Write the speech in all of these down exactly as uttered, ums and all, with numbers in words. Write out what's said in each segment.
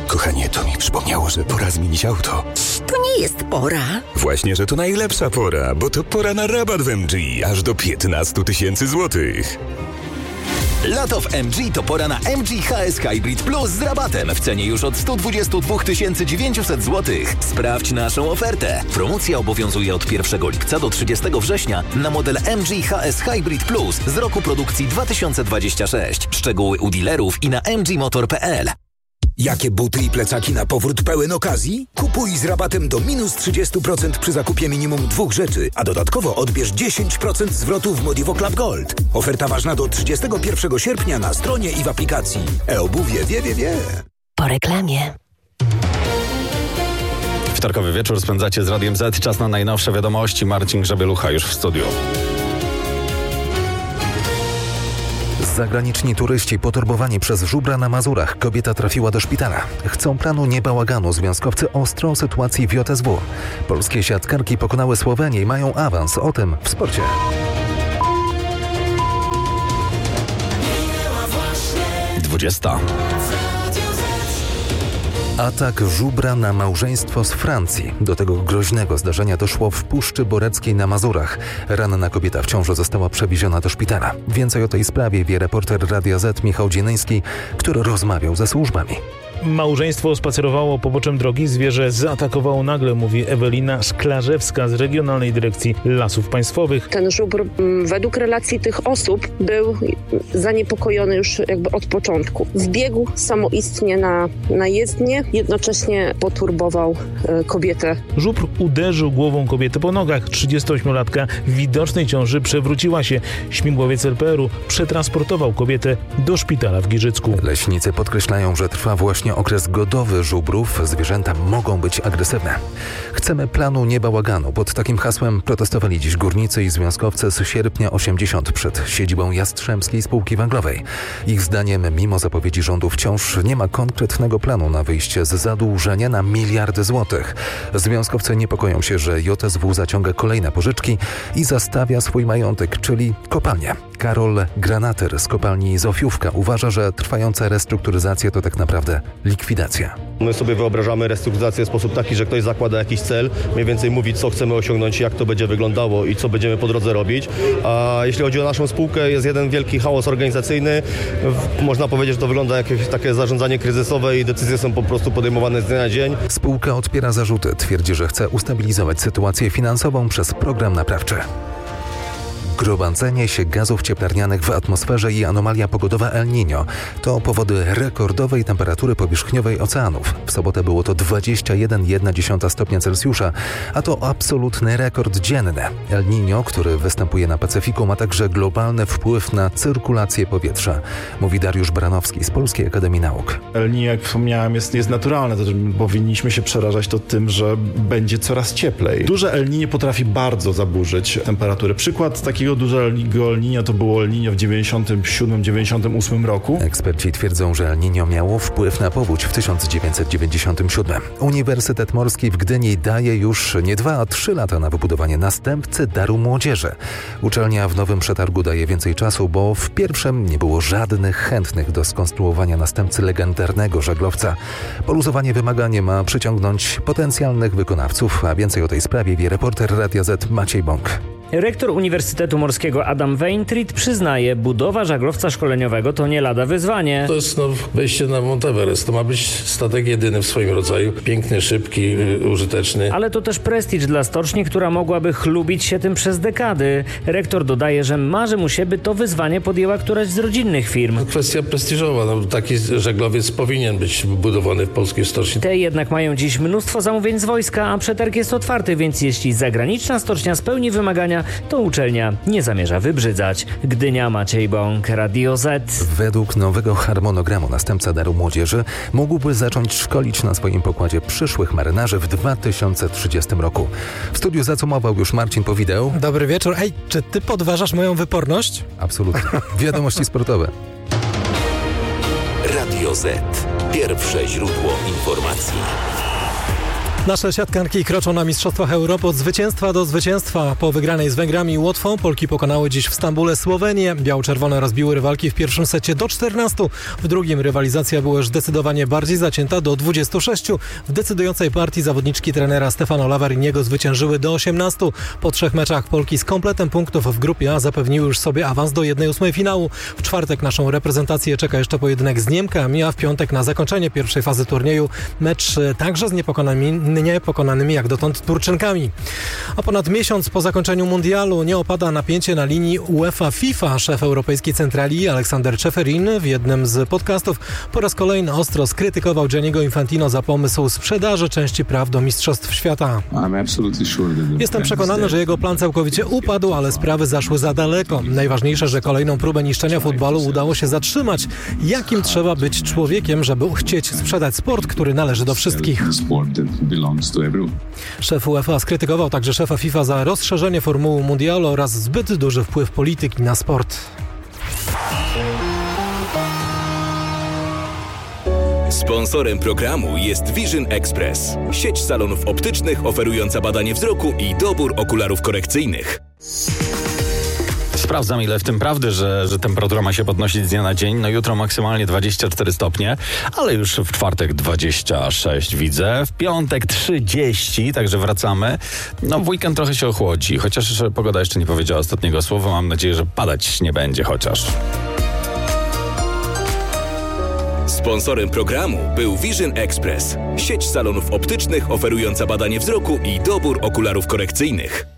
Kochanie, to mi przypomniało, że pora zmienić auto. To nie jest pora. Właśnie, że to najlepsza pora, bo to pora na rabat w M G, aż do piętnaście tysięcy złotych. Lato w M G to pora na M G H S Hybrid Plus z rabatem w cenie już od sto dwadzieścia dwa tysiące dziewięćset złotych. Sprawdź naszą ofertę. Promocja obowiązuje od pierwszego lipca do trzydziestego września na model M G H S Hybrid Plus z roku produkcji dwa tysiące dwudziestego szóstego. Szczegóły u dealerów i na m g motor kropka p l. Jakie buty i plecaki na powrót pełen okazji? Kupuj z rabatem do minus trzydzieści procent przy zakupie minimum dwóch rzeczy, a dodatkowo odbierz dziesięć procent zwrotu w Modivo Club Gold. Oferta ważna do trzydziestego pierwszego sierpnia na stronie i w aplikacji. E-obuwie wie, wie, wie. Po reklamie. Wtorkowy wieczór spędzacie z Radiem Z. Czas na najnowsze wiadomości. Marcin Grzebielucha już w studiu. Zagraniczni turyści poturbowani przez żubra na Mazurach. Kobieta trafiła do szpitala. Chcą planu nie bałaganu. Związkowcy ostro o sytuacji w J S W. Polskie siatkarki pokonały Słowenię i mają awans. O tym w sporcie. dwudziesta. Atak żubra na małżeństwo z Francji. Do tego groźnego zdarzenia doszło w Puszczy Boreckiej na Mazurach. Ranna kobieta w ciąży została przewieziona do szpitala. Więcej o tej sprawie wie reporter Radia Z Michał Dzienyński, który rozmawiał ze służbami. Małżeństwo spacerowało poboczem drogi, zwierzę zaatakowało nagle, mówi Ewelina Szklarzewska z Regionalnej Dyrekcji Lasów Państwowych. Ten żubr według relacji tych osób był zaniepokojony już jakby od początku. Wbiegł samoistnie na, na jezdnię, jednocześnie poturbował e, kobietę. Żubr uderzył głową kobietę po nogach. trzydziestoośmiolatka w widocznej ciąży przewróciła się. Śmigłowiec L P R u przetransportował kobietę do szpitala w Giżycku. Leśnicy podkreślają, że trwa właśnie okres godowy żubrów. Zwierzęta mogą być agresywne. Chcemy planu nie bałaganu. Pod takim hasłem protestowali dziś górnicy i związkowcy z sierpnia osiemdziesiąt przed siedzibą Jastrzębskiej Spółki Węglowej. Ich zdaniem, mimo zapowiedzi rządu, wciąż nie ma konkretnego planu na wyjście z zadłużenia na miliardy złotych. Związkowcy niepokoją się, że J S W zaciąga kolejne pożyczki i zastawia swój majątek, czyli kopalnie. Karol Granater z kopalni Zofiówka uważa, że trwająca restrukturyzacja to tak naprawdę likwidacja. My sobie wyobrażamy restrukturyzację w sposób taki, że ktoś zakłada jakiś cel, mniej więcej mówi, co chcemy osiągnąć, jak to będzie wyglądało i co będziemy po drodze robić. A jeśli chodzi o naszą spółkę, jest jeden wielki chaos organizacyjny. Można powiedzieć, że to wygląda jak jakieś takie zarządzanie kryzysowe i decyzje są po prostu podejmowane z dnia na dzień. Spółka odpiera zarzuty. Twierdzi, że chce ustabilizować sytuację finansową przez program naprawczy. Gromadzenie się gazów cieplarnianych w atmosferze i anomalia pogodowa El Niño to powody rekordowej temperatury powierzchniowej oceanów. W sobotę było to dwadzieścia jeden przecinek jedna dziesiąta stopnia Celsjusza, a to absolutny rekord dzienny. El Niño, który występuje na Pacyfiku, ma także globalny wpływ na cyrkulację powietrza, mówi Dariusz Branowski z Polskiej Akademii Nauk. El Niño, jak wspomniałem, jest, jest naturalne, to powinniśmy się przerażać to tym, że będzie coraz cieplej. Duże El Niño potrafi bardzo zaburzyć temperatury. Przykład takiego dużego El Niño to było El Niño w dziewięćdziesiątym siódmym dziewięćdziesiątym ósmym roku. Eksperci twierdzą, że El Niño miało wpływ na powódź w tysiąc dziewięćset dziewięćdziesiątym siódmym. Uniwersytet Morski w Gdyni daje już nie dwa, a trzy lata na wybudowanie następcy Daru Młodzieży. Uczelnia w nowym przetargu daje więcej czasu, bo w pierwszym nie było żadnych chętnych do skonstruowania następcy legendarnego żaglowca. Poluzowanie wymagań ma przyciągnąć potencjalnych wykonawców, a więcej o tej sprawie wie reporter Radia Z Maciej Bąk. Rektor Uniwersytetu Morskiego Adam Weintried przyznaje, budowa żaglowca szkoleniowego to nie lada wyzwanie. To jest no, wejście na Mount Everest. To ma być statek jedyny w swoim rodzaju. Piękny, szybki, użyteczny. Ale to też prestiż dla stoczni, która mogłaby chlubić się tym przez dekady. Rektor dodaje, że marzy mu się, by to wyzwanie podjęła któraś z rodzinnych firm. To kwestia prestiżowa. No, taki żaglowiec powinien być budowany w polskiej stoczni. Te jednak mają dziś mnóstwo zamówień z wojska, a przetarg jest otwarty, więc jeśli zagraniczna stocznia spełni wymagania, to uczelnia nie zamierza wybrzydzać. Gdynia, Maciej Bąk, Radio Z. Według nowego harmonogramu następca Daru Młodzieży mógłby zacząć szkolić na swoim pokładzie przyszłych marynarzy w dwa tysiące trzydziestym roku. W studiu zacumował już Marcin Powideł. Dobry wieczór. Ej, czy ty podważasz moją wyporność? Absolutnie. Wiadomości sportowe. Radio Z. Pierwsze źródło informacji. Nasze siatkanki kroczą na Mistrzostwach Europy od zwycięstwa do zwycięstwa. Po wygranej z Węgrami i Łotwą Polki pokonały dziś w Stambule Słowenię. Biało-czerwone rozbiły rywalki w pierwszym secie do czternastu. W drugim rywalizacja była już zdecydowanie bardziej zacięta do dwudziestu sześciu. W decydującej partii zawodniczki trenera Stefano Lavariniego zwyciężyły do osiemnastu. Po trzech meczach Polki z kompletem punktów w grupie A zapewniły już sobie awans do jednej ósmej finału. W czwartek naszą reprezentację czeka jeszcze pojedynek z Niemkami, a w piątek na zakończenie pierwszej fazy turnieju mecz także z niepokonanymi niepokonanymi jak dotąd Turczynkami. A ponad miesiąc po zakończeniu mundialu nie opada napięcie na linii UEFA-FIFA. Szef Europejskiej Centrali Aleksander Czeferin w jednym z podcastów po raz kolejny ostro skrytykował Gianniego Infantino za pomysł sprzedaży części praw do Mistrzostw Świata. Jestem przekonany, że jego plan całkowicie upadł, ale sprawy zaszły za daleko. Najważniejsze, że kolejną próbę niszczenia futbolu udało się zatrzymać. Jakim trzeba być człowiekiem, żeby chcieć sprzedać sport, który należy do wszystkich? Szef UEFA skrytykował także szefa FIFA za rozszerzenie formuły mundialu oraz zbyt duży wpływ polityki na sport. Sponsorem programu jest Vision Express, sieć salonów optycznych oferująca badanie wzroku i dobór okularów korekcyjnych. Sprawdzam, ile w tym prawdy, że, że temperatura ma się podnosić z dnia na dzień. No jutro maksymalnie dwadzieścia cztery stopnie, ale już w czwartek dwadzieścia sześć widzę. W piątek trzydzieści, także wracamy. No w weekend trochę się ochłodzi, chociaż pogoda jeszcze nie powiedziała ostatniego słowa. Mam nadzieję, że padać nie będzie chociaż. Sponsorem programu był Vision Express, sieć salonów optycznych oferująca badanie wzroku i dobór okularów korekcyjnych.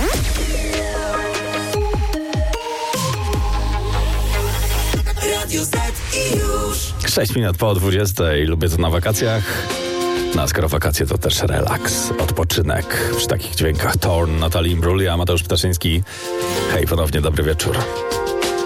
sześć minut po dwudziestej. Lubię to na wakacjach. No a skoro wakacje, to też relaks, odpoczynek. Przy takich dźwiękach Torn, Natalie Imbruglia, Mateusz Ptaszyński. Hej, ponownie dobry wieczór.